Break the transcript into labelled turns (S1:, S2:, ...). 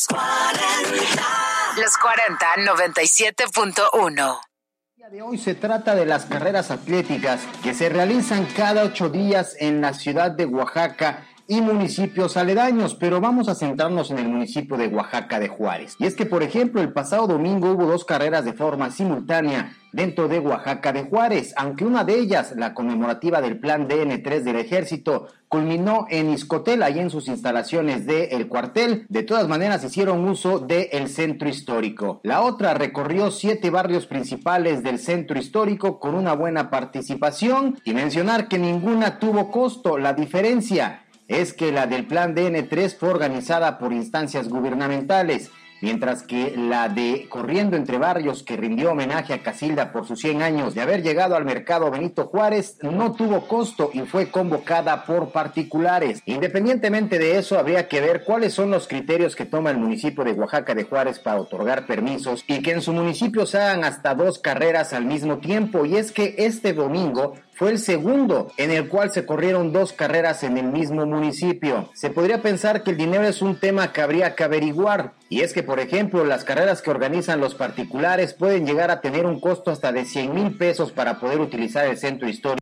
S1: Los 40 97.1.
S2: De hoy se trata de las carreras atléticas que se realizan cada 8 días en la ciudad de Oaxaca y municipios aledaños, pero vamos a centrarnos en el municipio de Oaxaca de Juárez. Y es que, por ejemplo, el pasado domingo hubo 2 carreras de forma simultánea dentro de Oaxaca de Juárez, aunque una de ellas, la conmemorativa del Plan DN3 del Ejército, culminó en Izcotel, ahí en sus instalaciones del cuartel. De todas maneras, hicieron uso del centro histórico. La otra recorrió 7 barrios principales del centro histórico con una buena participación, y mencionar que ninguna tuvo costo. La diferencia es que la del Plan DN3 fue organizada por instancias gubernamentales, mientras que la de Corriendo entre Barrios, que rindió homenaje a Casilda por sus 100 años de haber llegado al mercado Benito Juárez, no tuvo costo y fue convocada por particulares. Independientemente de eso, habría que ver cuáles son los criterios que toma el municipio de Oaxaca de Juárez para otorgar permisos y que en su municipio se hagan hasta 2 carreras al mismo tiempo. Y es que este domingo fue el segundo en el cual se corrieron 2 carreras en el mismo municipio. Se podría pensar que el dinero es un tema que habría que averiguar, y es que, por ejemplo, las carreras que organizan los particulares pueden llegar a tener un costo hasta de 100,000 pesos para poder utilizar el centro histórico.